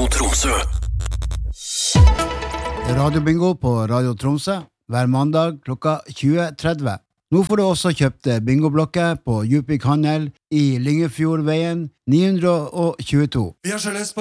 Tromsø. Radiobingo på Radio Tromsø hver mandag klokka 20.30. Nå får du også kjøpt bingoblokker på Djupvik Handel i Lyngefjordveien 922. Vi har